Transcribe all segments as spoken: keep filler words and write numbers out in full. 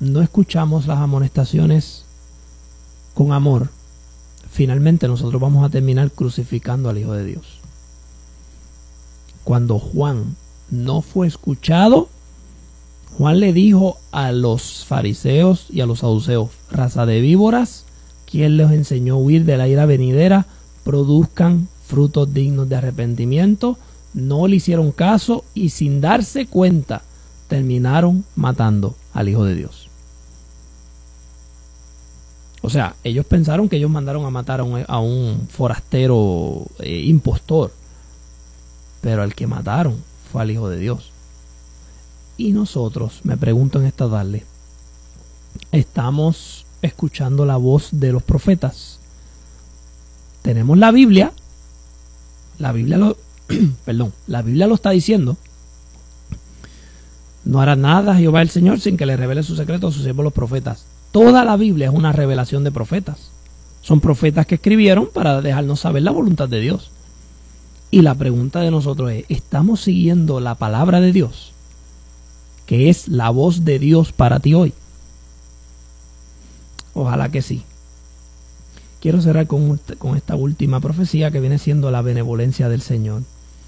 no escuchamos las amonestaciones con amor, finalmente nosotros vamos a terminar crucificando al Hijo de Dios. Cuando Juan no fue escuchado, Juan le dijo a los fariseos y a los saduceos: raza de víboras, ¿quién les enseñó a huir de la ira venidera? Produzcan frutos dignos de arrepentimiento. No le hicieron caso y sin darse cuenta terminaron matando al Hijo de Dios. O sea, ellos pensaron que ellos mandaron a matar a un, a un forastero eh, impostor, pero el que mataron fue al Hijo de Dios. Y nosotros, me pregunto en esta tarde, ¿estamos escuchando la voz de los profetas? Tenemos la Biblia, la Biblia lo, perdón, la Biblia lo está diciendo. No hará nada Jehová el Señor sin que le revele sus secretos a sus siervos los profetas. Toda la Biblia es una revelación de profetas. Son profetas que escribieron para dejarnos saber la voluntad de Dios. Y la pregunta de nosotros es, ¿estamos siguiendo la palabra de Dios, que es la voz de Dios para ti hoy? Ojalá que sí. Quiero cerrar con, con esta última profecía, que viene siendo la benevolencia del Señor.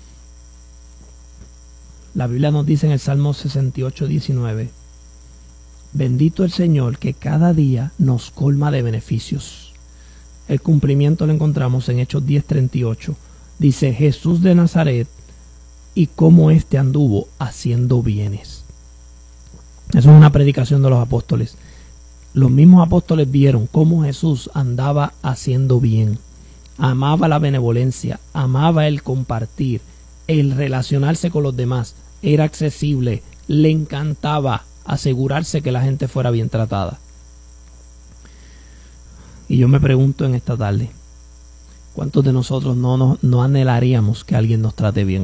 La Biblia nos dice en el Salmo sesenta y ocho, diecinueve: bendito el Señor que cada día nos colma de beneficios. El cumplimiento lo encontramos en Hechos diez, treinta y ocho. Dice: Jesús de Nazaret, y cómo éste anduvo haciendo bienes. Eso es una predicación de los apóstoles. Los mismos apóstoles vieron cómo Jesús andaba haciendo bien. Amaba la benevolencia, amaba el compartir, el relacionarse con los demás. Era accesible, le encantaba asegurarse que la gente fuera bien tratada. Y yo me pregunto en esta tarde, ¿cuántos de nosotros no, no, no anhelaríamos que alguien nos trate bien?